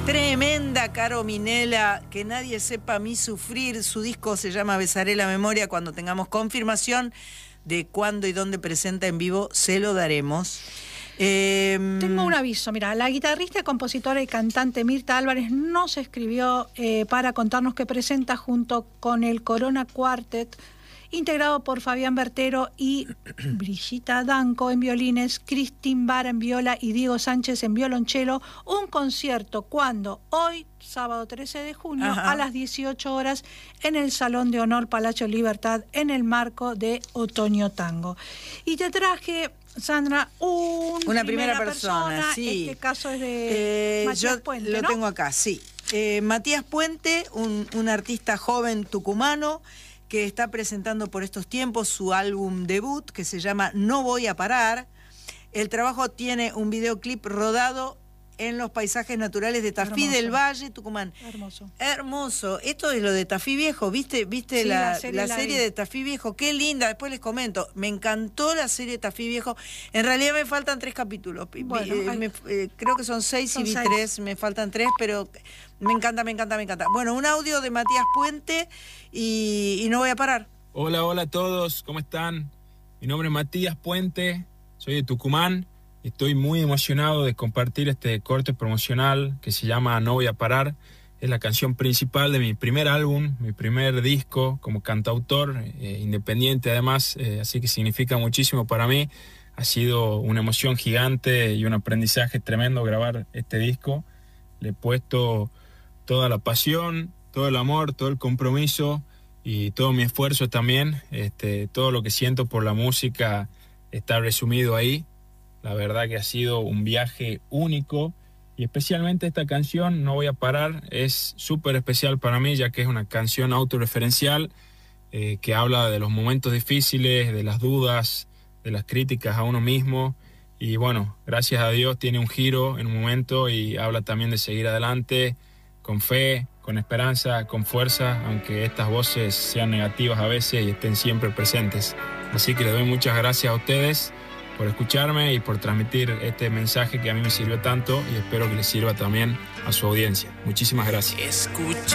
Tremenda Caro Minela, que nadie sepa mi sufrir. Su disco se llama Besaré la Memoria. Cuando tengamos confirmación de cuándo y dónde presenta en vivo, se lo daremos. Tengo un aviso, mira, la guitarrista, compositora y cantante Mirta Álvarez nos escribió para contarnos que presenta junto con el Corona Quartet, integrado por Fabián Bertero y Brigitta Danco en violines, Cristín Vara en viola y Diego Sánchez en violonchelo, un concierto cuando hoy, sábado 13 de junio, a las 18 horas, en el Salón de Honor Palacio Libertad, en el marco de Otoño Tango. Y te traje, Sandra, una primera persona. Sí. Este caso es de Matías Puente, lo tengo acá, sí. Matías Puente, un artista joven tucumano que está presentando por estos tiempos su álbum debut, que se llama No Voy a Parar. El trabajo tiene un videoclip rodado en los paisajes naturales de Tafí del Valle, Tucumán. Hermoso. Hermoso. Esto es lo de Tafí Viejo, ¿viste sí, la serie de Tafí Viejo? Qué linda, después les comento. Me encantó la serie de Tafí Viejo. En realidad me faltan 3 capítulos. Bueno, creo que son 6 y vi 3, me faltan 3, pero me encanta, me encanta, me encanta. Bueno, un audio de Matías Puente y No Voy a Parar. Hola, hola a todos, ¿cómo están? Mi nombre es Matías Puente, soy de Tucumán. Estoy muy emocionado de compartir este corte promocional que se llama No Voy a Parar. Es la canción principal de mi primer álbum, mi primer disco como cantautor, independiente además, así que significa muchísimo para mí. Ha sido una emoción gigante y un aprendizaje tremendo grabar este disco. Le he puesto toda la pasión, todo el amor, todo el compromiso y todo mi esfuerzo también. Todo lo que siento por la música está resumido ahí. La verdad que ha sido un viaje único y especialmente esta canción, No Voy a Parar, es súper especial para mí, ya que es una canción autorreferencial que habla de los momentos difíciles, de las dudas, de las críticas a uno mismo. Y bueno, gracias a Dios tiene un giro en un momento y habla también de seguir adelante con fe, con esperanza, con fuerza, aunque estas voces sean negativas a veces y estén siempre presentes. Así que les doy muchas gracias a ustedes por escucharme y por transmitir este mensaje que a mí me sirvió tanto y espero que les sirva también a su audiencia. Muchísimas gracias.